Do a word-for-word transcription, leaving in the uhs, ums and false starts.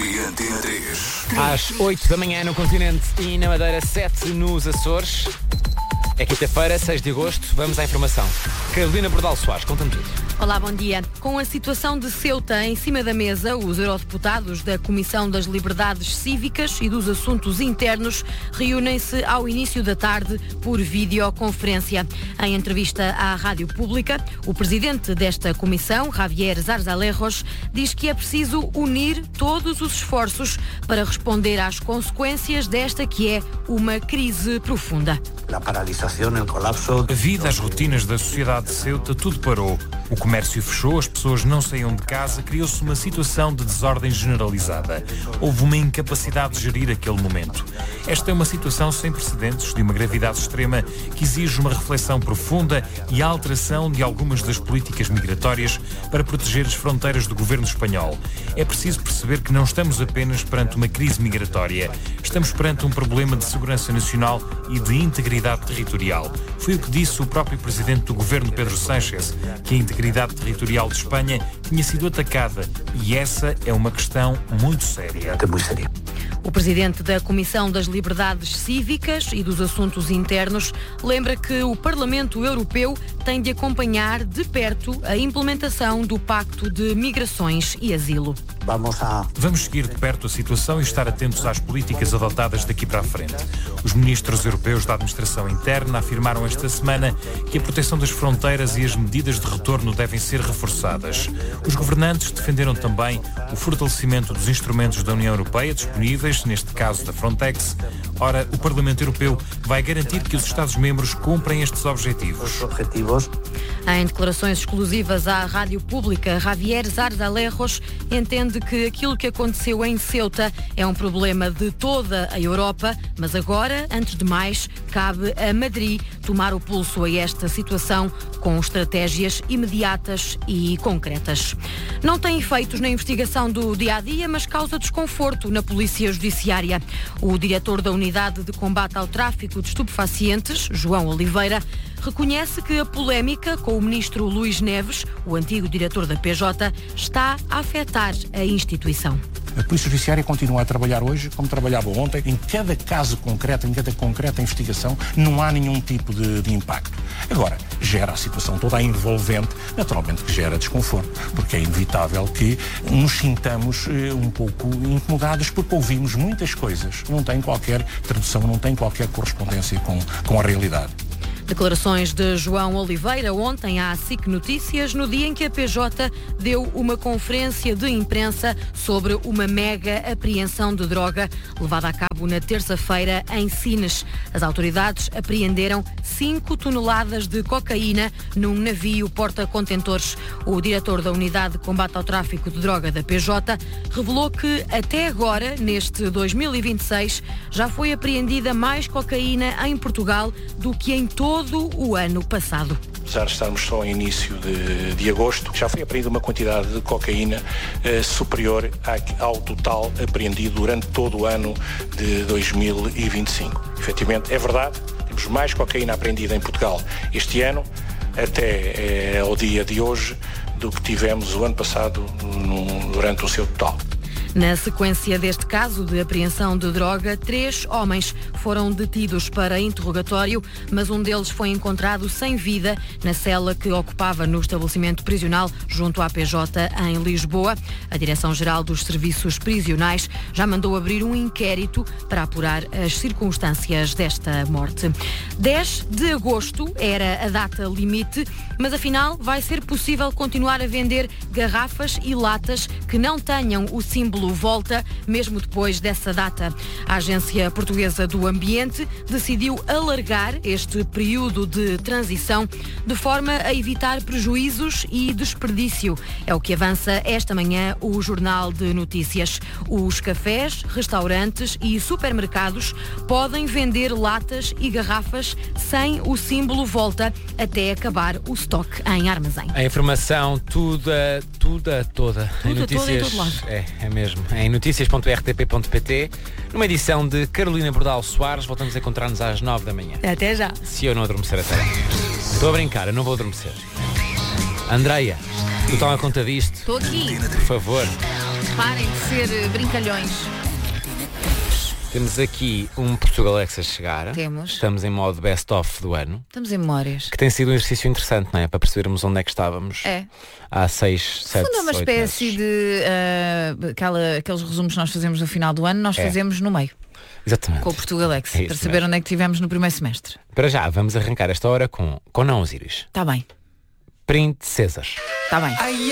e Antena três. Às oito da manhã no continente e na Madeira, sete nos Açores. É quinta-feira, seis de agosto. Vamos à informação. Carolina Bordal Soares, conta-me tudo. Olá, bom dia. Com a situação de Ceuta em cima da mesa, os eurodeputados da Comissão das Liberdades Cívicas e dos Assuntos Internos reúnem-se ao início da tarde por videoconferência. Em entrevista à Rádio Pública, o presidente desta comissão, Javier Zarzalejos, diz que é preciso unir todos os esforços para responder às consequências desta que é uma crise profunda. A paralisação, o colapso. Devido às rotinas da sociedade de Ceuta, tudo parou. O comércio fechou, as pessoas não saíam de casa, criou-se uma situação de desordem generalizada. Houve uma incapacidade de gerir aquele momento. Esta é uma situação sem precedentes, de uma gravidade extrema, que exige uma reflexão profunda e a alteração de algumas das políticas migratórias para proteger as fronteiras do governo espanhol. É preciso perceber que não estamos apenas perante uma crise migratória, estamos perante um problema de segurança nacional e de integridade territorial. Foi o que disse o próprio presidente do governo, Pedro Sánchez, que a integridade territorial de Espanha tinha sido atacada e essa é uma questão muito séria. É muito séria. O presidente da Comissão das Liberdades Cívicas e dos Assuntos Internos lembra que o Parlamento Europeu tem de acompanhar de perto a implementação do Pacto de Migrações e Asilo. Vamos, a... Vamos seguir de perto a situação e estar atentos às políticas adotadas daqui para a frente. Os ministros europeus da Administração Interna afirmaram esta semana que a proteção das fronteiras e as medidas de retorno devem ser reforçadas. Os governantes defenderam também o fortalecimento dos instrumentos da União Europeia disponíveis, neste caso da Frontex. Ora, o Parlamento Europeu vai garantir que os Estados-membros cumprem estes objetivos. objetivos. Em declarações exclusivas à Rádio Pública, Javier Zarzalejos entende que aquilo que aconteceu em Ceuta é um problema de toda a Europa, mas agora, antes de mais, cabe a Madrid tomar o pulso a esta situação com estratégias imediatas e concretas. Não tem efeitos na investigação do dia-a-dia, mas causa desconforto na Polícia Judiciária. O diretor da Unidade de Combate ao Tráfico de Estupefacientes, João Oliveira, reconhece que a polémica com o ministro Luís Neves, o antigo diretor da P J, está a afetar a instituição. A Polícia Judiciária continua a trabalhar hoje como trabalhava ontem. Em cada caso concreto, em cada concreta investigação, não há nenhum tipo de, de impacto. Agora, gera a situação toda envolvente, naturalmente que gera desconforto, porque é inevitável que nos sintamos eh, um pouco incomodados porque ouvimos muitas coisas. Não tem qualquer tradução, não tem qualquer correspondência com, com a realidade. Declarações de João Oliveira ontem à S I C Notícias, no dia em que a P J deu uma conferência de imprensa sobre uma mega apreensão de droga levada a cabo na terça-feira em Sines. As autoridades apreenderam cinco toneladas de cocaína num navio porta-contentores. O diretor da Unidade de Combate ao Tráfico de Droga da P J revelou que até agora, neste dois mil e vinte e seis, já foi apreendida mais cocaína em Portugal do que em todo todo o ano passado. Apesar de estarmos só em início de, de agosto, já foi apreendida uma quantidade de cocaína eh, superior à, ao total apreendido durante todo o ano de dois mil e vinte e cinco. Efetivamente, é verdade, temos mais cocaína apreendida em Portugal este ano, até eh, ao dia de hoje, do que tivemos o ano passado no, durante o seu total. Na sequência deste caso de apreensão de droga, três homens foram detidos para interrogatório, mas um deles foi encontrado sem vida na cela que ocupava no estabelecimento prisional junto à P J em Lisboa. A Direção-Geral dos Serviços Prisionais já mandou abrir um inquérito para apurar as circunstâncias desta morte. dez de agosto era a data limite, mas afinal vai ser possível continuar a vender garrafas e latas que não tenham o símbolo Volta, mesmo depois dessa data. A Agência Portuguesa do Ambiente decidiu alargar este período de transição de forma a evitar prejuízos e desperdício. É o que avança esta manhã o Jornal de Notícias. Os cafés, restaurantes e supermercados podem vender latas e garrafas sem o símbolo Volta até acabar o estoque em armazém. A informação toda, toda, toda. Tudo, em notícias, toda em todo lado. É, é mesmo. Em notícias ponto r t p ponto p t, numa edição de Carolina Bordal Soares. Voltamos a encontrar-nos às nove da manhã. Até já. Se eu não adormecer até lá. Estou a brincar, eu não vou adormecer. Andreia, tu toma conta disto? Estou aqui. Por favor. Parem de ser brincalhões. Temos aqui um Portugalex a chegar. Temos. Estamos em modo best-of do ano. Estamos em memórias. Que tem sido um exercício interessante, não é? Para percebermos onde é que estávamos. É. Há seis, sete, Fundo é uma oito espécie meses. de uh, aquela, aqueles resumos que nós fazemos no final do ano, nós É. fazemos no meio. Exatamente. Com o Portugalex, É isso para saber mesmo. onde é que estivemos no primeiro semestre. Para já, vamos arrancar esta hora com, com não Osíris. Está bem, Princesas. está bem. Ai,